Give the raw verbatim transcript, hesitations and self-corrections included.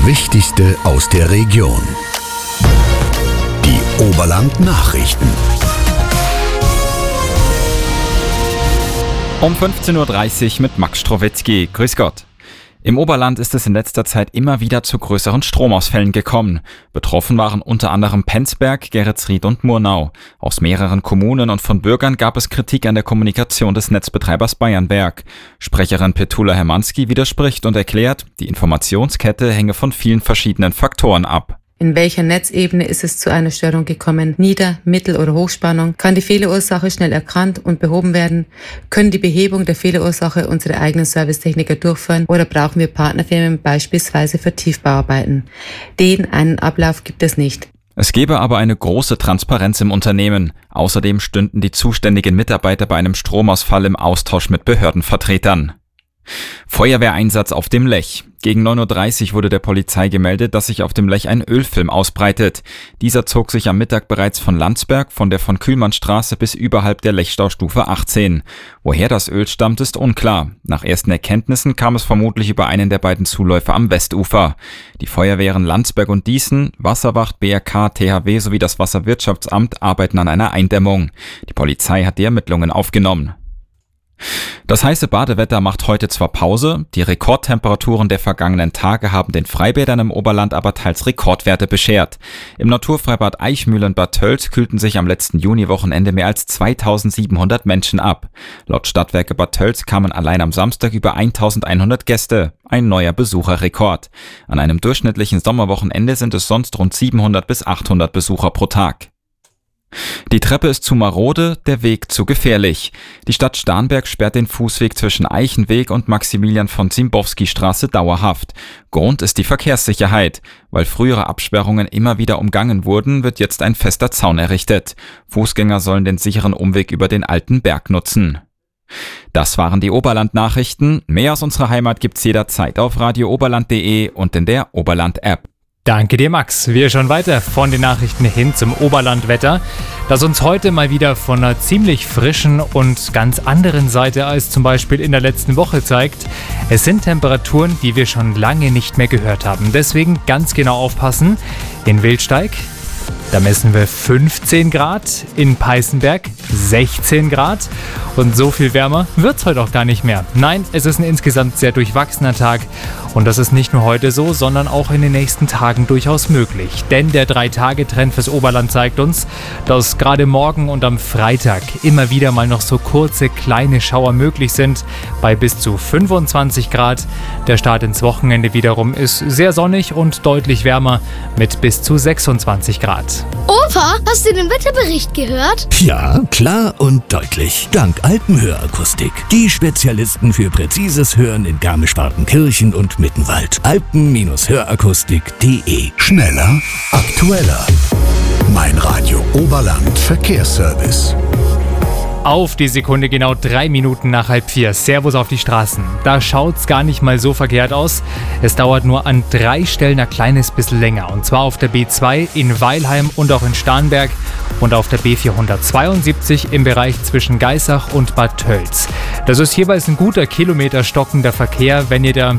Wichtigste aus der Region. Die Oberland-Nachrichten. Um fünfzehn Uhr dreißig mit Max Strowitzki. Grüß Gott. Im Oberland ist es in letzter Zeit immer wieder zu größeren Stromausfällen gekommen. Betroffen waren unter anderem Penzberg, Geretsried und Murnau. Aus mehreren Kommunen und von Bürgern gab es Kritik an der Kommunikation des Netzbetreibers Bayernwerk. Sprecherin Petula Hermanski widerspricht und erklärt, die Informationskette hänge von vielen verschiedenen Faktoren ab. In welcher Netzebene ist es zu einer Störung gekommen? Nieder-, Mittel- oder Hochspannung? Kann die Fehlerursache schnell erkannt und behoben werden? Können die Behebung der Fehlerursache unsere eigenen Servicetechniker durchführen oder brauchen wir Partnerfirmen beispielsweise für Tiefbauarbeiten? Den einen Ablauf gibt es nicht. Es gäbe aber eine große Transparenz im Unternehmen. Außerdem stünden die zuständigen Mitarbeiter bei einem Stromausfall im Austausch mit Behördenvertretern. Feuerwehreinsatz auf dem Lech. Gegen neun Uhr dreißig wurde der Polizei gemeldet, dass sich auf dem Lech ein Ölfilm ausbreitet. Dieser zog sich am Mittag bereits von Landsberg, von der von Kühlmannstraße bis überhalb der Lechstaustufe achtzehn. Woher das Öl stammt, ist unklar. Nach ersten Erkenntnissen kam es vermutlich über einen der beiden Zuläufe am Westufer. Die Feuerwehren Landsberg und Dießen, Wasserwacht, B R K, T H W sowie das Wasserwirtschaftsamt arbeiten an einer Eindämmung. Die Polizei hat die Ermittlungen aufgenommen. Das heiße Badewetter macht heute zwar Pause, die Rekordtemperaturen der vergangenen Tage haben den Freibädern im Oberland aber teils Rekordwerte beschert. Im Naturfreibad Eichmühl in Bad Tölz kühlten sich am letzten Juniwochenende mehr als zweitausendsiebenhundert Menschen ab. Laut Stadtwerke Bad Tölz kamen allein am Samstag über eintausendeinhundert Gäste, ein neuer Besucherrekord. An einem durchschnittlichen Sommerwochenende sind es sonst rund siebenhundert bis achthundert Besucher pro Tag. Die Treppe ist zu marode, der Weg zu gefährlich. Die Stadt Starnberg sperrt den Fußweg zwischen Eichenweg und Maximilian-von-Zimbowski-Straße dauerhaft. Grund ist die Verkehrssicherheit. Weil frühere Absperrungen immer wieder umgangen wurden, wird jetzt ein fester Zaun errichtet. Fußgänger sollen den sicheren Umweg über den Alten Berg nutzen. Das waren die Oberland-Nachrichten. Mehr aus unserer Heimat gibt's jederzeit auf radio oberland punkt de und in der Oberland-App. Danke dir, Max. Wir schauen weiter von den Nachrichten hin zum Oberlandwetter, das uns heute mal wieder von einer ziemlich frischen und ganz anderen Seite als zum Beispiel in der letzten Woche zeigt. Es sind Temperaturen, die wir schon lange nicht mehr gehört haben. Deswegen ganz genau aufpassen. In Wildsteig, da messen wir fünfzehn Grad, in Peißenberg sechzehn Grad und so viel wärmer wird's heute auch gar nicht mehr. Nein, es ist ein insgesamt sehr durchwachsener Tag und das ist nicht nur heute so, sondern auch in den nächsten Tagen durchaus möglich. Denn der drei-Tage-Trend fürs Oberland zeigt uns, dass gerade morgen und am Freitag immer wieder mal noch so kurze, kleine Schauer möglich sind bei bis zu fünfundzwanzig Grad. Der Start ins Wochenende wiederum ist sehr sonnig und deutlich wärmer mit bis zu sechsundzwanzig Grad. Opa, hast du den Wetterbericht gehört? Ja, klar und deutlich. Dank Alpenhörakustik. Die Spezialisten für präzises Hören in Garmisch-Partenkirchen und Mittenwald. alpen-hörakustik punkt de. Schneller, aktueller. Mein Radio Oberland Verkehrsservice. Auf die Sekunde genau drei Minuten nach halb vier. Servus auf die Straßen. Da schaut's gar nicht mal so verkehrt aus. Es dauert nur an drei Stellen ein kleines bisschen länger. Und zwar auf der B zwei in Weilheim und auch in Starnberg und auf der B vierhundertzweiundsiebzig im Bereich zwischen Geisach und Bad Tölz. Das ist jeweils ein guter Kilometer stockender Verkehr, wenn ihr da